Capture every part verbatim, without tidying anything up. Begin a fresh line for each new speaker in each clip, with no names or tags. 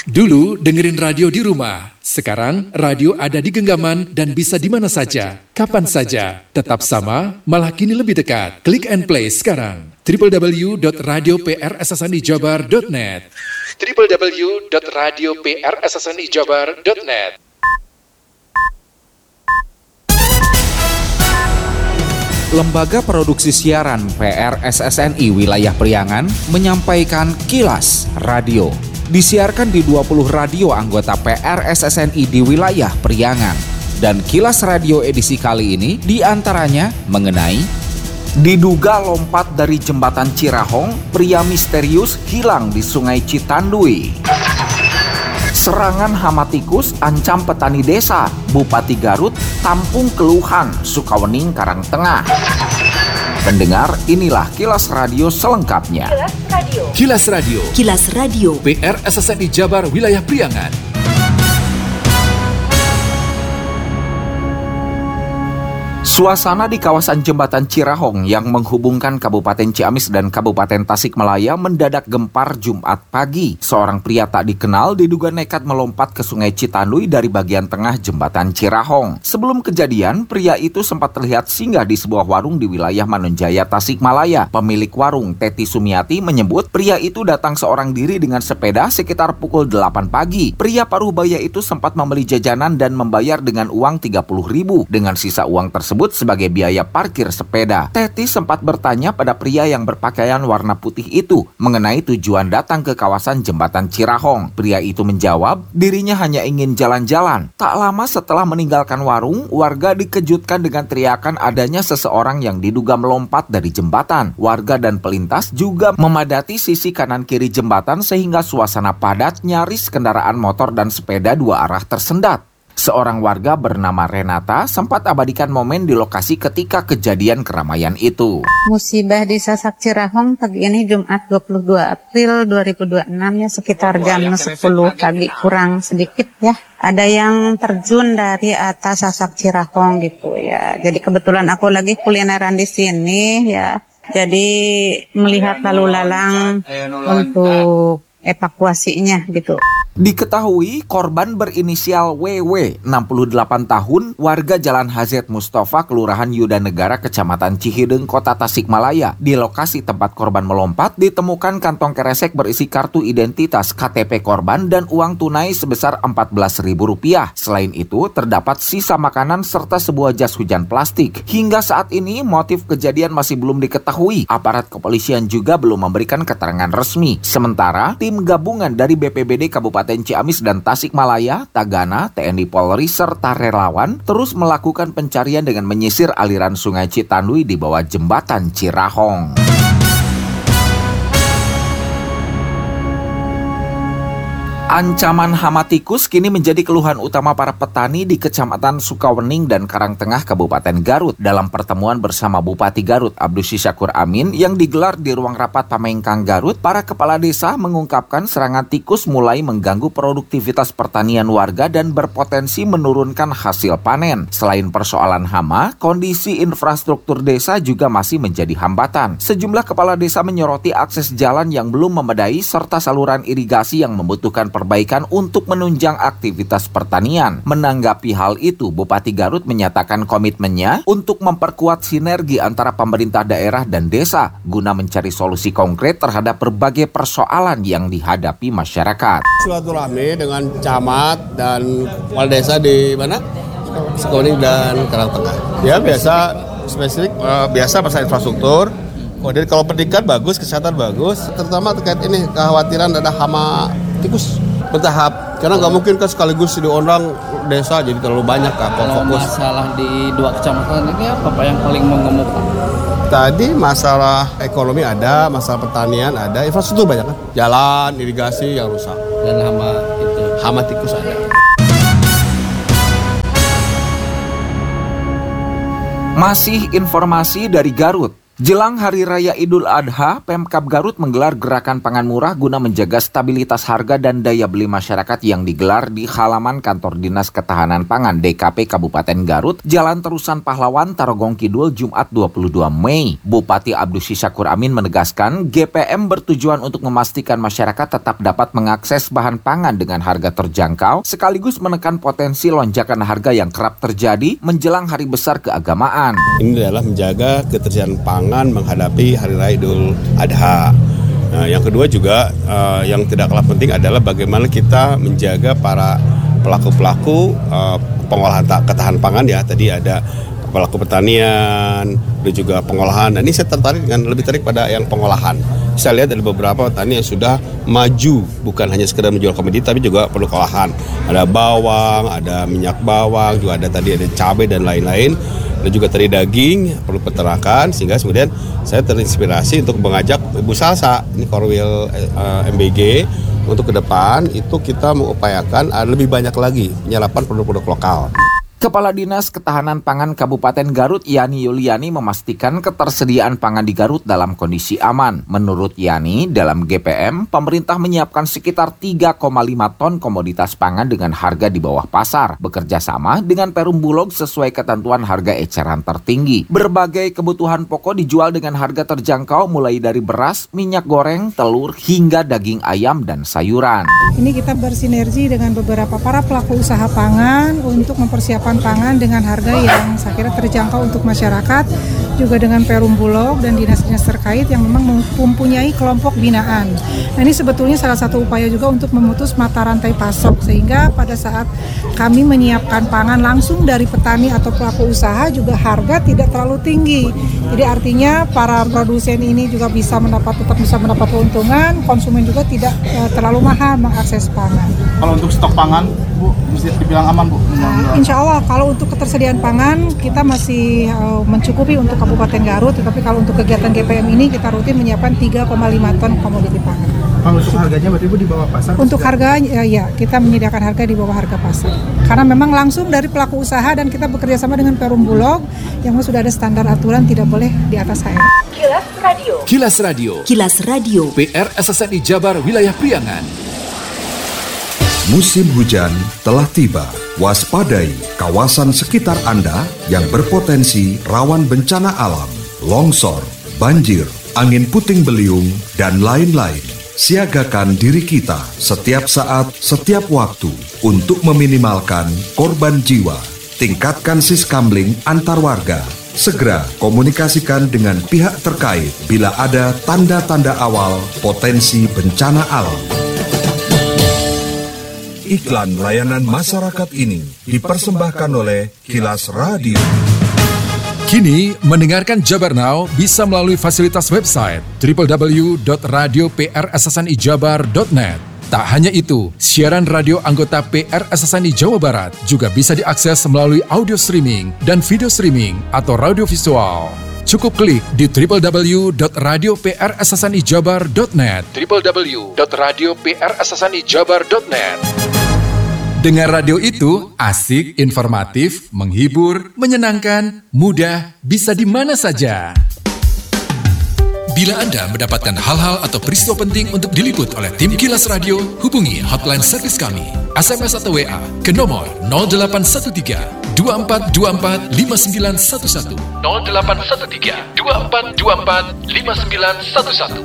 Dulu dengerin radio di rumah, sekarang radio ada di genggaman dan bisa di mana saja, kapan saja. Tetap sama, malah kini lebih dekat. Klik and play sekarang. w w w dot radio p r s s n i jabar dot net w w w dot radio p r s s n i jabar dot net.
Lembaga Produksi Siaran P R S S N I Wilayah Priangan menyampaikan Kilas Radio. Disiarkan di dua puluh radio anggota P R S S N I di wilayah Priangan. Dan Kilas Radio edisi kali ini diantaranya mengenai diduga lompat dari jembatan Cirahong, pria misterius hilang di Sungai Citandui. Serangan hama tikus ancam petani desa, Bupati Garut tampung keluhan Sukawening Karangtengah. Pendengar, inilah Kilas Radio selengkapnya.
Kilas Radio. Kilas Radio.
Kilas Radio.
P R S S N I Jabar Wilayah Priangan.
Suasana di kawasan jembatan Cirahong yang menghubungkan Kabupaten Ciamis dan Kabupaten Tasikmalaya mendadak gempar Jumat pagi. Seorang pria tak dikenal diduga nekat melompat ke Sungai Citandui dari bagian tengah jembatan Cirahong. Sebelum kejadian, pria itu sempat terlihat singgah di sebuah warung di wilayah Manunjaya, Tasikmalaya. Pemilik warung, Teti Sumiati, menyebut pria itu datang seorang diri dengan sepeda sekitar pukul delapan pagi. Pria paruh baya itu sempat membeli jajanan dan membayar dengan uang tiga puluh ribu. Dengan sisa uang tersebut sebagai biaya parkir sepeda. Teti sempat bertanya pada pria yang berpakaian warna putih itu mengenai tujuan datang ke kawasan jembatan Cirahong. Pria itu menjawab, dirinya hanya ingin jalan-jalan. Tak lama setelah meninggalkan warung, warga dikejutkan dengan teriakan adanya seseorang yang diduga melompat dari jembatan. Warga dan pelintas juga memadati sisi kanan kiri jembatan sehingga suasana padat, nyaris kendaraan motor dan sepeda dua arah tersendat. Seorang warga bernama Renata sempat abadikan momen di lokasi ketika kejadian keramaian itu.
Musibah di Sasak Cirahong pagi ini Jumat dua puluh dua April dua ribu dua puluh enam ya sekitar jam sepuluh pagi kurang sedikit ya. Ada yang terjun dari atas Sasak Cirahong gitu ya. Jadi kebetulan aku lagi kulineran di sini ya. Jadi melihat lalu lalang untuk evakuasinya gitu.
Diketahui korban berinisial W W, enam puluh delapan tahun, warga Jalan Hazet Mustafa, Kelurahan Yudanegara, Kecamatan Cihideng, Kota Tasikmalaya. Di lokasi tempat korban melompat, ditemukan kantong kresek berisi kartu identitas, K T P korban, dan uang tunai sebesar empat belas ribu rupiah. Selain itu, terdapat sisa makanan serta sebuah jas hujan plastik. Hingga saat ini, motif kejadian masih belum diketahui. Aparat kepolisian juga belum memberikan keterangan resmi. Sementara, tim gabungan dari B P B D Kabupaten Ciamis dan Tasikmalaya, Tagana, T N I Polri, serta relawan terus melakukan pencarian dengan menyisir aliran Sungai Citandui di bawah jembatan Cirahong. Ancaman hama tikus kini menjadi keluhan utama para petani di Kecamatan Sukawening dan Karangtengah, Kabupaten Garut. Dalam pertemuan bersama Bupati Garut, Abdus Syakur Amin, yang digelar di ruang rapat Pamengkang Garut, para kepala desa mengungkapkan serangan tikus mulai mengganggu produktivitas pertanian warga dan berpotensi menurunkan hasil panen. Selain persoalan hama, kondisi infrastruktur desa juga masih menjadi hambatan. Sejumlah kepala desa menyoroti akses jalan yang belum memadai serta saluran irigasi yang membutuhkan perbaikan untuk menunjang aktivitas pertanian. Menanggapi hal itu, Bupati Garut menyatakan komitmennya untuk memperkuat sinergi antara pemerintah daerah dan desa guna mencari solusi konkret terhadap berbagai persoalan yang dihadapi masyarakat.
Silaturahmi dengan camat dan kepala desa di mana? Sukawening dan Karangtengah. Ya biasa spesifik uh, biasa masalah infrastruktur. Kemudian kalau pendidikan bagus, kesehatan bagus, terutama terkait ini kekhawatiran ada hama tikus. Bertahap, karena nggak mungkin kan sekaligus di orang desa jadi terlalu banyak kan.
Kalau fokus. Masalah di dua kecamatan ini apa Pak yang paling mengemuka?
Tadi masalah ekonomi ada, masalah pertanian ada, infrastruktur banyak kan. Jalan, irigasi yang rusak.
Dan hama itu.
Hama tikus ada.
Masih informasi dari Garut. Jelang Hari Raya Idul Adha, Pemkab Garut menggelar gerakan pangan murah guna menjaga stabilitas harga dan daya beli masyarakat yang digelar di halaman kantor Dinas Ketahanan Pangan D K P Kabupaten Garut, Jalan Terusan Pahlawan, Tarogong Kidul, Jumat dua puluh dua Mei. Bupati Abdus Syakur Amin menegaskan G P M bertujuan untuk memastikan masyarakat tetap dapat mengakses bahan pangan dengan harga terjangkau, sekaligus menekan potensi lonjakan harga yang kerap terjadi menjelang hari besar keagamaan.
Ini adalah menjaga ketersediaan pangan menghadapi Hari Raya Idul Adha. Nah, yang kedua juga uh, yang tidak kalah penting adalah bagaimana kita menjaga para pelaku-pelaku uh, pengolahan ketahanan pangan ya. Tadi ada pelaku pertanian dan juga pengolahan. Dan ini saya tertarik dengan lebih tertarik pada yang pengolahan. Saya lihat ada beberapa petani yang sudah maju, bukan hanya sekedar menjual komoditi tapi juga produk olahan. Ada bawang, ada minyak bawang, juga ada tadi ada cabai dan lain-lain. Dan juga tadi daging, perlu peternakan, sehingga kemudian saya terinspirasi untuk mengajak Ibu Salsa, ini Korwil uh, M B G, untuk ke depan itu kita mengupayakan ada lebih banyak lagi penyerapan produk-produk lokal.
Kepala Dinas Ketahanan Pangan Kabupaten Garut, Yani Yuliani, memastikan ketersediaan pangan di Garut dalam kondisi aman. Menurut Yani, dalam G P M, pemerintah menyiapkan sekitar tiga koma lima ton komoditas pangan dengan harga di bawah pasar, bekerja sama dengan Perum Bulog sesuai ketentuan harga eceran tertinggi. Berbagai kebutuhan pokok dijual dengan harga terjangkau mulai dari beras, minyak goreng, telur, hingga daging ayam dan sayuran.
Ini kita bersinergi dengan beberapa para pelaku usaha pangan untuk mempersiapkan pangan dengan harga yang saya kira terjangkau untuk masyarakat, juga dengan Perum Bulog dan dinas-dinas terkait yang memang mempunyai kelompok binaan. Nah, ini sebetulnya salah satu upaya juga untuk memutus mata rantai pasok, sehingga pada saat kami menyiapkan pangan langsung dari petani atau pelaku usaha juga harga tidak terlalu tinggi. Jadi artinya para produsen ini juga bisa mendapat tetap bisa mendapat keuntungan, konsumen juga tidak uh, terlalu mahal mengakses pangan.
Kalau untuk stok pangan, Bu, bisa dibilang aman, Bu?
Nah, insya Allah kalau untuk ketersediaan pangan kita masih uh, mencukupi untuk Kabupaten Garut, tetapi kalau untuk kegiatan G P M ini kita rutin menyiapkan tiga koma lima ton komoditi pangan.
Kalau untuk harganya berarti Bu di bawah pasar?
Untuk harga ya, ya kita menyediakan harga di bawah harga pasar. Karena memang langsung dari pelaku usaha dan kita bekerja sama dengan Perum Bulog yang sudah ada standar aturan tidak boleh di atas harga.
Kilas Radio.
Kilas Radio.
Kilas Radio.
P R S S N I Jabar Wilayah Priangan.
Musim hujan telah tiba. Waspadai kawasan sekitar Anda yang berpotensi rawan bencana alam, longsor, banjir, angin puting beliung, dan lain-lain. Siagakan diri kita setiap saat, setiap waktu untuk meminimalkan korban jiwa. Tingkatkan siskamling antar warga. Segera komunikasikan dengan pihak terkait bila ada tanda-tanda awal potensi bencana alam. Iklan layanan masyarakat ini dipersembahkan oleh Kilas Radio.
Kini, mendengarkan Jabar Now bisa melalui fasilitas website w w w dot radio p r s s n i jabar dot net. Tak hanya itu, siaran radio anggota P R S S N I Jawa Barat juga bisa diakses melalui audio streaming dan video streaming atau radio visual. Cukup klik di w w w dot radio p r s s n i jabar dot net w w w dot radio p r s s n i jabar dot net. Dengar radio itu asik, informatif, menghibur, menyenangkan, mudah, bisa di mana saja. Bila Anda mendapatkan hal-hal atau peristiwa penting untuk diliput oleh tim Kilas Radio, hubungi hotline servis kami, S M S atau W A ke nomor nol delapan satu tiga dua empat dua empat lima sembilan satu satu nol delapan satu tiga dua empat dua empat lima sembilan satu satu.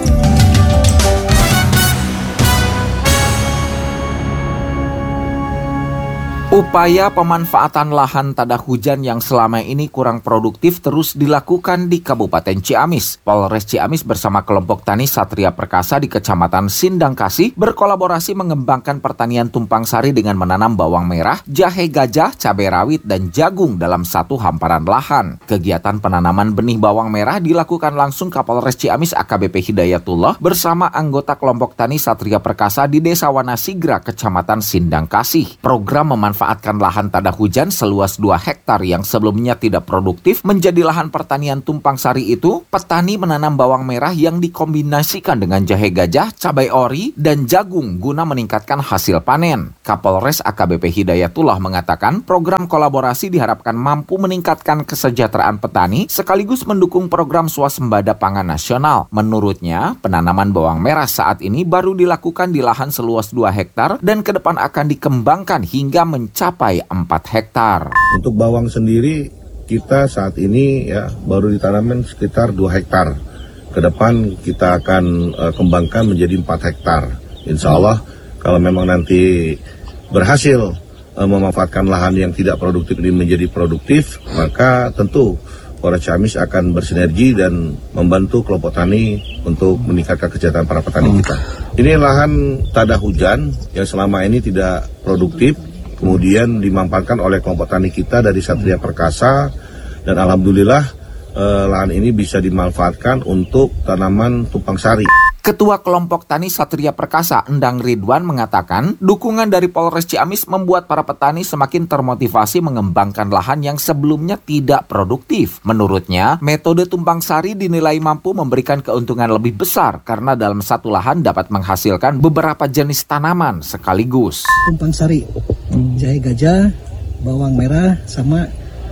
Upaya pemanfaatan lahan tada hujan yang selama ini kurang produktif terus dilakukan di Kabupaten Ciamis. Polres Ciamis bersama kelompok tani Satria Perkasa di Kecamatan Sindangkasih berkolaborasi mengembangkan pertanian tumpang sari dengan menanam bawang merah, jahe gajah, cabai rawit, dan jagung dalam satu hamparan lahan. Kegiatan penanaman benih bawang merah dilakukan langsung Kapolres Ciamis A K B P Hidayatullah bersama anggota kelompok tani Satria Perkasa di Desa Wanasigra, Kecamatan Sindangkasih. Program memanfaatkan memanfaatkan lahan tada hujan seluas dua hektar yang sebelumnya tidak produktif menjadi lahan pertanian tumpang sari itu, petani menanam bawang merah yang dikombinasikan dengan jahe gajah, cabai ori, dan jagung guna meningkatkan hasil panen. Kapolres A K B P Hidayatullah mengatakan program kolaborasi diharapkan mampu meningkatkan kesejahteraan petani sekaligus mendukung program swasembada pangan nasional. Menurutnya, penanaman bawang merah saat ini baru dilakukan di lahan seluas dua hektar dan ke depan akan dikembangkan hingga mencapai empat hektar.
Untuk bawang sendiri kita saat ini ya baru ditanaman sekitar dua hektar. Ke depan kita akan uh, kembangkan menjadi empat hektar. Insya Allah kalau memang nanti berhasil uh, memanfaatkan lahan yang tidak produktif ini menjadi produktif, maka tentu Polres Ciamis akan bersinergi dan membantu kelompok tani untuk meningkatkan kesejahteraan para petani kita. Ini lahan tada hujan yang selama ini tidak produktif, kemudian dimanfaatkan oleh kelompok tani kita dari Satria Perkasa, dan alhamdulillah eh, lahan ini bisa dimanfaatkan untuk tanaman tumpang sari.
Ketua Kelompok Tani Satria Perkasa, Endang Ridwan, mengatakan dukungan dari Polres Ciamis membuat para petani semakin termotivasi mengembangkan lahan yang sebelumnya tidak produktif. Menurutnya, metode tumpang sari dinilai mampu memberikan keuntungan lebih besar karena dalam satu lahan dapat menghasilkan beberapa jenis tanaman sekaligus.
Tumpang sari, jahe gajah, bawang merah, sama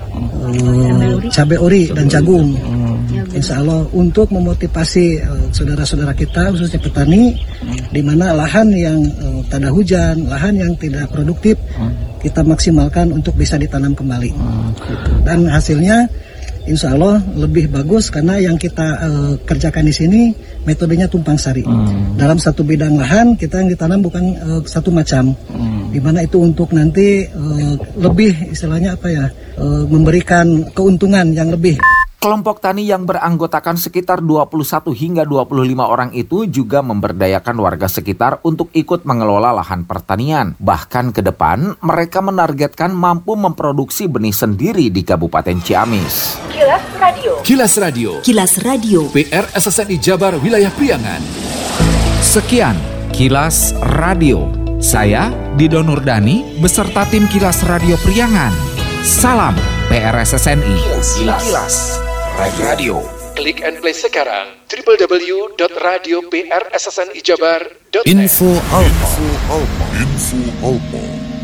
uh, cabai ori dan jagung. Insya Allah untuk memotivasi uh, saudara-saudara kita khususnya petani di mana lahan yang uh, tada hujan, lahan yang tidak produktif kita maksimalkan untuk bisa ditanam kembali. Dan hasilnya insya Allah lebih bagus karena yang kita uh, kerjakan di sini metodenya tumpang sari. Dalam satu bidang lahan kita yang ditanam bukan uh, satu macam. Di mana itu untuk nanti uh, lebih istilahnya apa ya uh, memberikan keuntungan yang lebih.
Kelompok tani yang beranggotakan sekitar dua puluh satu hingga dua puluh lima orang itu juga memberdayakan warga sekitar untuk ikut mengelola lahan pertanian. Bahkan ke depan, mereka menargetkan mampu memproduksi benih sendiri di Kabupaten Ciamis.
Kilas Radio.
Kilas Radio.
Kilas Radio.
P R S S N I Jabar Wilayah Priangan.
Sekian Kilas Radio. Saya Dido Nurdani beserta tim Kilas Radio Priangan. Salam P R S S N I.
Kilas. Kilas. Radio. Klik and play sekarang w w w dot radio p r s s n i jabar dot net.
Info Alpa. Info Alpa. Info Alpa.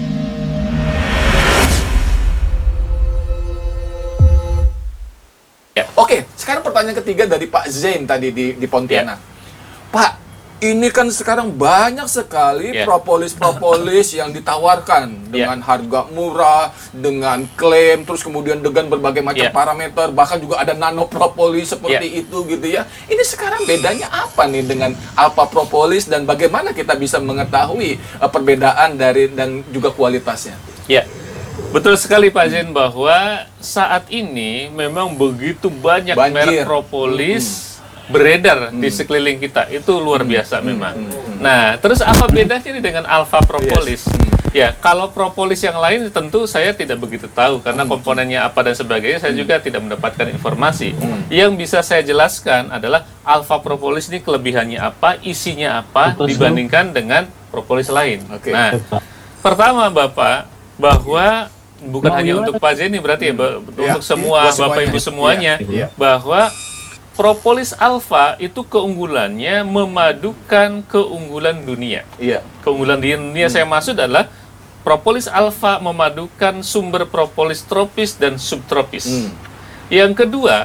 Ya, oke, sekarang pertanyaan ketiga dari Pak Zain tadi di, di Pontianak. Ya. Pak, ini kan sekarang banyak sekali yeah. propolis-propolis yang ditawarkan dengan yeah. harga murah, dengan klaim, terus kemudian dengan berbagai macam yeah. parameter, bahkan juga ada nano propolis seperti yeah. itu gitu ya. Ini sekarang bedanya apa nih dengan alpha propolis dan bagaimana kita bisa mengetahui uh, perbedaan dari dan juga kualitasnya?
Ya. Yeah. Betul sekali Pak Zain bahwa saat ini memang begitu banyak
Banjir.
merek propolis hmm. beredar hmm. di sekeliling kita, itu luar biasa hmm. memang. Hmm. Nah, terus apa bedanya ini dengan alpha propolis? Yes. Hmm. Ya, kalau propolis yang lain tentu saya tidak begitu tahu karena hmm. komponennya apa dan sebagainya saya hmm. juga tidak mendapatkan informasi. Hmm. Yang bisa saya jelaskan adalah alpha propolis ini kelebihannya apa, isinya apa Betul, dibandingkan so. dengan propolis lain. Okay. Nah, pertama Bapak, bahwa bukan nah, hanya untuk Pak Zain ini berarti ya, hmm. untuk ya, semua ya, Bapak Ibu semuanya, ya, ya. bahwa propolis alfa itu keunggulannya memadukan keunggulan dunia. Iya. Keunggulan dunia hmm. saya maksud adalah propolis alfa memadukan sumber propolis tropis dan subtropis. Hmm. Yang kedua,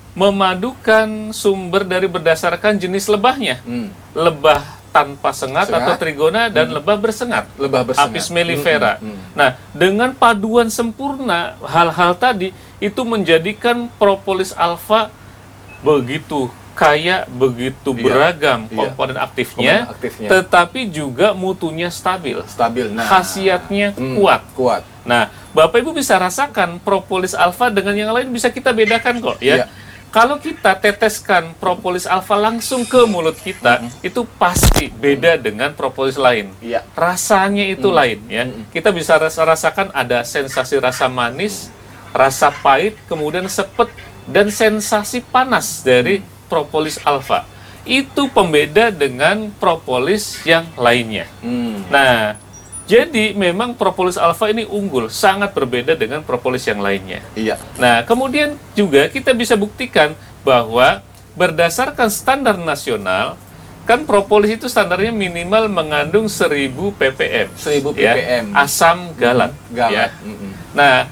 memadukan sumber dari berdasarkan jenis lebahnya. Hmm. Lebah tanpa sengat, sengat atau trigona dan hmm. lebah bersengat. Lebah bersengat. Apis mellifera. Hmm. Hmm. Nah, dengan paduan sempurna hal-hal tadi itu menjadikan propolis alfa begitu kaya, begitu iya, beragam iya. komponen aktifnya, komponen aktifnya, tetapi juga mutunya stabil, stabil. Nah, khasiatnya hmm, kuat, kuat. Nah, Bapak Ibu bisa rasakan propolis alfa dengan yang lain bisa kita bedakan kok, ya. Iya. Kalau kita teteskan propolis alfa langsung ke mulut kita, mm-hmm. itu pasti beda dengan propolis lain. Iya. Rasanya itu mm-hmm. lain, ya. Mm-hmm. Kita bisa ras- rasakan ada sensasi rasa manis, rasa pahit, kemudian sepet dan sensasi panas dari propolis alfa. Itu pembeda dengan propolis yang lainnya. Hmm. Nah, Jadi memang propolis alfa ini unggul, sangat berbeda dengan propolis yang lainnya.
Iya.
Nah, kemudian juga kita bisa buktikan bahwa berdasarkan standar nasional, kan propolis itu standarnya minimal mengandung seribu ppm.
seribu
ya,
ppm.
asam galat.
Galat.
Ya. Nah,